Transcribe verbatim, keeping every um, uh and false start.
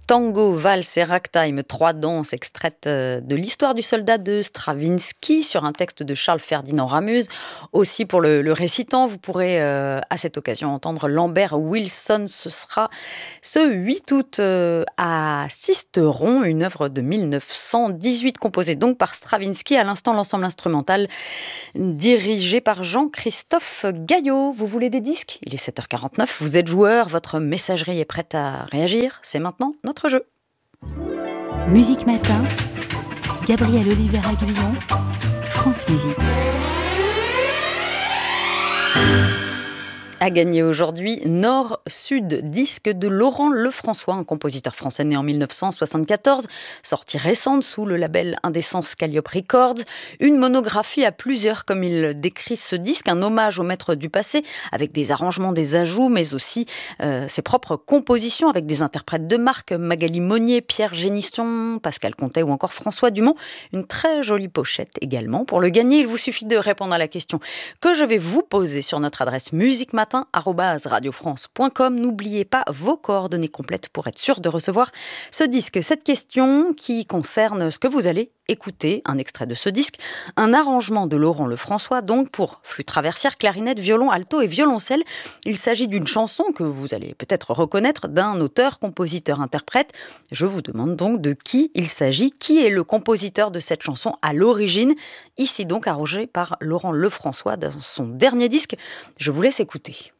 Tango, valse et ragtime, trois danses extraites euh, de l'histoire du soldat de Stravinsky sur un texte de Charles-Ferdinand Ramuz. Aussi pour le, le récitant, vous pourrez euh, à cette occasion entendre Lambert Wilson. Ce sera ce huit août euh, à Sisteron, une œuvre de mille neuf cent dix-huit composée donc par Stravinsky. À l'instant, l'ensemble instrumental dirigé par Jean-Christophe Gaillot. Vous voulez des disques ? Il est sept heures quarante-neuf, vous êtes joueur, votre messagerie est prête à réagir. C'est maintenant notre jeu. Musique Matin, Gabriel Oliver-Aguillon, France Musique. A gagné aujourd'hui Nord-Sud, disque de Laurent Lefrançois, un compositeur français né en mille neuf cent soixante-quatorze, sortie récente sous le label Indécence Calliope Records. Une monographie à plusieurs, comme il décrit ce disque, un hommage au maître du passé, avec des arrangements, des ajouts, mais aussi euh, ses propres compositions, avec des interprètes de marque, Magali Monnier, Pierre Génisson, Pascal Contet ou encore François Dumont. Une très jolie pochette également. Pour le gagner, il vous suffit de répondre à la question que je vais vous poser sur notre adresse musique matin arobase radio france point com. N'oubliez pas vos coordonnées complètes pour être sûr de recevoir ce disque. Cette question qui concerne ce que vous allez écouter, un extrait de ce disque, un arrangement de Laurent Lefrançois, donc pour flûte traversière, clarinette, violon, alto et violoncelle. Il s'agit d'une chanson que vous allez peut-être reconnaître d'un auteur, compositeur, interprète. Je vous demande donc de qui il s'agit, qui est le compositeur de cette chanson à l'origine, ici donc arrangée par Laurent Lefrançois dans son dernier disque. Je vous laisse écouter.